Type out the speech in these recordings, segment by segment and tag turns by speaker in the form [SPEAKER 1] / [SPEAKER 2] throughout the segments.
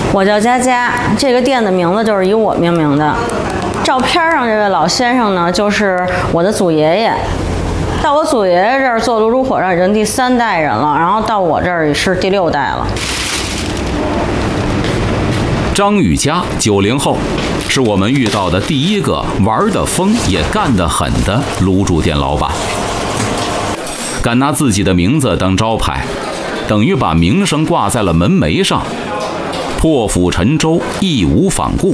[SPEAKER 1] 我叫佳佳，这个店的名字就是以我命名的。照片上这位老先生呢，就是我的祖爷爷。到我祖爷爷这儿做卤煮火烧已经第3代人了，然后到我这儿也是第6代了。
[SPEAKER 2] 张雨佳，90后，是我们遇到的第一个玩得疯也干得狠的卤煮店老板。敢拿自己的名字当招牌，等于把名声挂在了门楣上，破釜沉舟，义无反顾。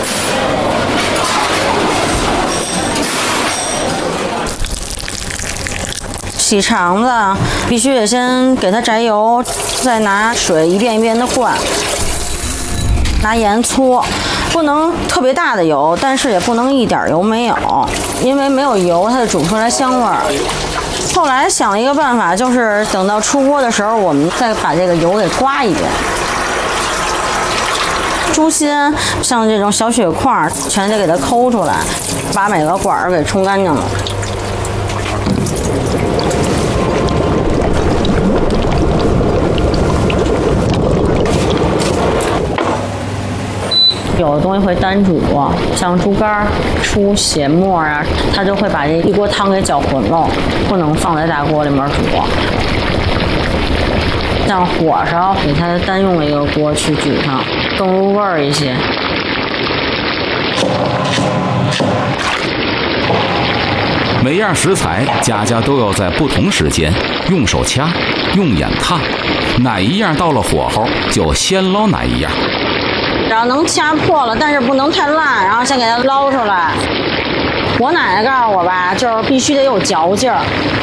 [SPEAKER 1] 洗肠子必须得先给它摘油，再拿水一遍一遍的灌，拿盐搓，不能特别大的油，但是也不能一点油没有，因为没有油它就煮不出来香味儿。后来想了一个办法，就是等到出锅的时候，我们再把这个油给刮一遍。猪心像这种小血块，全得给它抠出来，把每个管儿给冲干净了。有的东西会单煮，像猪肝、出血沫啊，它就会把这一锅汤给搅浑了，不能放在大锅里面煮。像火烧，给它单用了一个锅去煮上，更入味儿一些。
[SPEAKER 2] 每样食材，家家都要在不同时间用手掐，用眼看，哪一样到了火候，就先捞哪一样。
[SPEAKER 1] 然后能掐破了，但是不能太烂，然后先给它捞出来。我奶奶告诉我吧，就是必须得有嚼劲儿。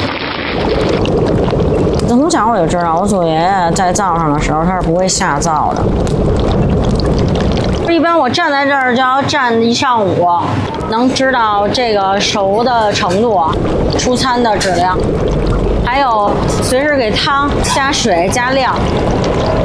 [SPEAKER 1] 从小我就知道，我祖爷爷在灶上的时候他是不会下灶的。一般我站在这儿就要站1上午，能知道这个熟的程度，出餐的质量，还有随时给汤加水加量。